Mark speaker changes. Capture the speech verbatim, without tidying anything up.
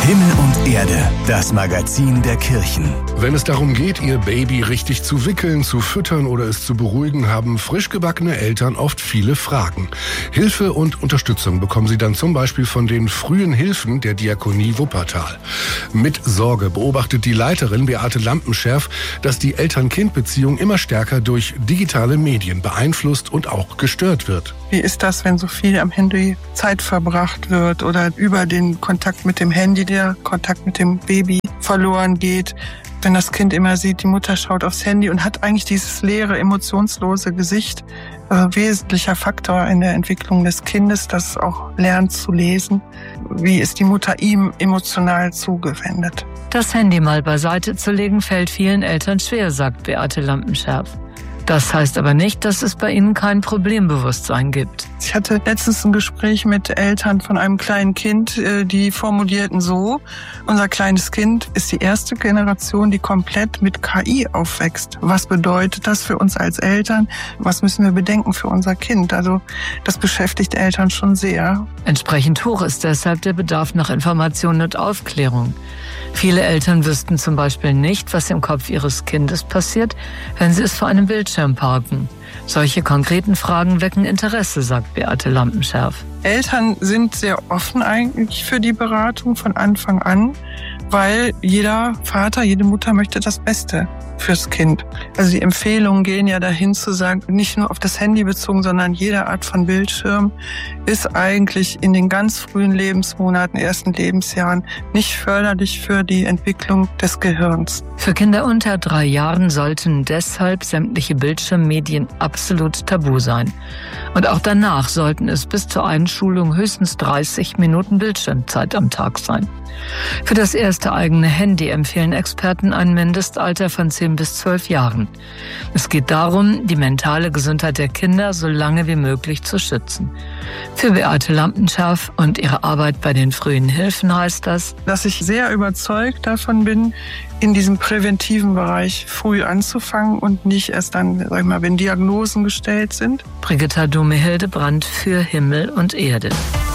Speaker 1: Himmel und Erde, das Magazin der Kirchen.
Speaker 2: Wenn es darum geht, ihr Baby richtig zu wickeln, zu füttern oder es zu beruhigen, haben frisch gebackene Eltern oft viele Fragen. Hilfe und Unterstützung bekommen sie dann zum Beispiel von den frühen Hilfen der Diakonie Wuppertal. Mit Sorge beobachtet die Leiterin Beate Lampenschärf, dass die Eltern-Kind-Beziehung immer stärker durch digitale Medien beeinflusst und auch gestört wird.
Speaker 3: Wie ist das, wenn so viel am Handy Zeit verbracht wird oder über den Kontakt mit dem Handy der Kontakt mit dem Baby verloren geht? Wenn das Kind immer sieht, die Mutter schaut aufs Handy und hat eigentlich dieses leere, emotionslose Gesicht, äh, wesentlicher Faktor in der Entwicklung des Kindes, das auch lernt zu lesen. Wie ist die Mutter ihm emotional zugewendet?
Speaker 4: Das Handy mal beiseite zu legen, fällt vielen Eltern schwer, sagt Beate Lampenschärf. Das heißt aber nicht, dass es bei ihnen kein Problembewusstsein gibt.
Speaker 3: Ich hatte letztens ein Gespräch mit Eltern von einem kleinen Kind, die formulierten so: Unser kleines Kind ist die erste Generation, die komplett mit K I aufwächst. Was bedeutet das für uns als Eltern? Was müssen wir bedenken für unser Kind? Also das beschäftigt Eltern schon sehr.
Speaker 4: Entsprechend hoch ist deshalb der Bedarf nach Informationen und Aufklärung. Viele Eltern wüssten zum Beispiel nicht, was im Kopf ihres Kindes passiert, wenn sie es vor einem Bildschirm parken. Solche konkreten Fragen wecken Interesse, sagt Beate Lampenschärf.
Speaker 3: Eltern sind sehr offen eigentlich für die Beratung von Anfang an, weil jeder Vater, jede Mutter möchte das Beste fürs Kind. Also die Empfehlungen gehen ja dahin zu sagen, nicht nur auf das Handy bezogen, sondern jede Art von Bildschirm ist eigentlich in den ganz frühen Lebensmonaten, ersten Lebensjahren nicht förderlich für die Entwicklung des Gehirns.
Speaker 4: Für Kinder unter drei Jahren sollten deshalb sämtliche Bildschirmmedien absolut tabu sein. Und auch danach sollten es bis zur Einschulung höchstens dreißig Minuten Bildschirmzeit am Tag sein. Für das erste eigene Handy empfehlen Experten ein Mindestalter von zehn bis zwölf Jahren. Es geht darum, die mentale Gesundheit der Kinder so lange wie möglich zu schützen. Für Beate Lampenschärf und ihre Arbeit bei den frühen Hilfen heißt das,
Speaker 3: dass ich sehr überzeugt davon bin, in diesem präventiven Bereich früh anzufangen und nicht erst dann, sag ich mal, wenn Diagnosen gestellt sind.
Speaker 4: Brigitta Dome-Hildebrandt für Himmel und Erde.